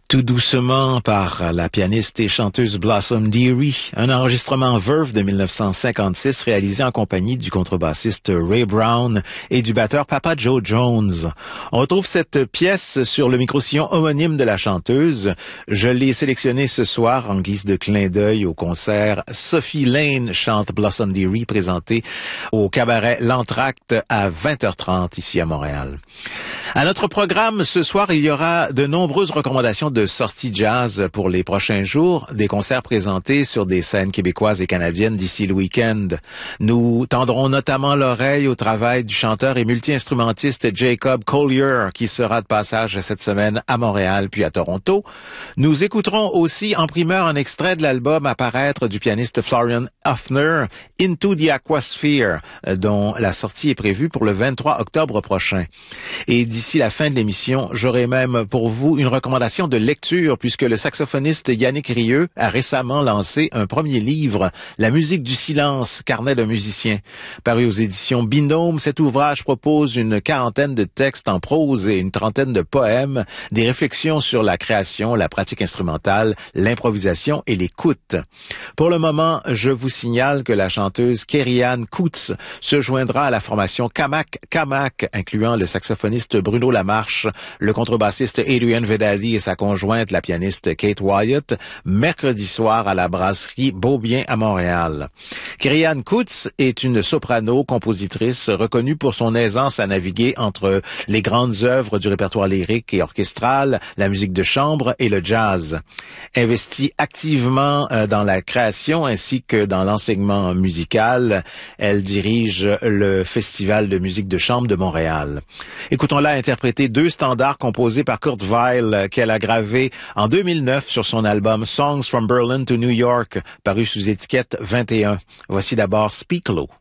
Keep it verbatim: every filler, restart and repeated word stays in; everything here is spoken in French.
Tout doucement par la pianiste et chanteuse Blossom Dearie, un enregistrement Verve de mille neuf cent cinquante-six réalisé en compagnie du contrebassiste Ray Brown et du batteur Papa Joe Jones. On retrouve cette pièce sur le micro-sillon homonyme de la chanteuse. Je l'ai sélectionnée ce soir en guise de clin d'œil au concert Sophie Lane chante Blossom Dearie présenté au cabaret L'Entracte à vingt heures trente ici à Montréal. À notre programme ce soir, il y aura de nombreuses recommandations de sorties jazz pour les prochains jours, des concerts présentés sur des scènes québécoises et canadiennes d'ici le week-end. Nous tendrons notamment l'oreille au travail du chanteur et multi-instrumentiste Jacob Collier, qui sera de passage cette semaine à Montréal puis à Toronto. Nous écouterons aussi en primeur un extrait de l'album à paraître du pianiste Florian Hoffner, Into the Aquasphere, dont la sortie est prévue pour le vingt-trois octobre prochain. Et d'ici la fin de l'émission, j'aurai même pour vous une recommandation de lecture puisque le saxophoniste Yannick Rieu a récemment lancé un premier livre, La musique du silence, carnet d'un musicien. Paru aux éditions Binôme, cet ouvrage propose une quarantaine de textes en prose et une trentaine de poèmes, des réflexions sur la création, la pratique instrumentale, l'improvisation et l'écoute. Pour le moment, je vous signale que la chanteuse Kerry-Anne Coutts se joindra à la formation Kamak Kamak, incluant le saxophoniste Bruno Lamarche, le contrebassiste Adrian Vedadi et sa conjointe, la pianiste Kate Wyatt, mercredi soir à la brasserie Beaubien à Montréal. Kerry-Anne Coutts est une soprano, compositrice reconnue pour son aisance à naviguer entre les grandes œuvres du répertoire lyrique et orchestral, la musique de chambre et le jazz. Investie activement dans la création ainsi que dans l'enseignement musical, elle dirige le Festival de musique de chambre de Montréal. Écoutons-la interpréter deux standards composés par Kurt Weill qu'elle a gravés en deux mille neuf sur son album Songs from Berlin to New York, paru sous étiquette vingt et un. Voici d'abord Speak Low.